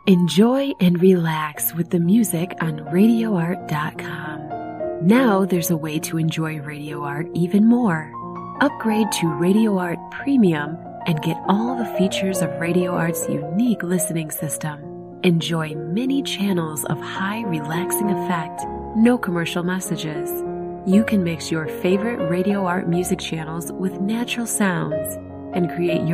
Enjoy and relax with the music on RadioArt.com. Now there's a way to enjoy Radio Art even more. Upgrade to Radio Art Premium and get all the features of Radio Art's unique listening system. Enjoy many channels of high relaxing effect, no commercial messages. You can mix your favorite Radio Art music channels with natural sounds and create your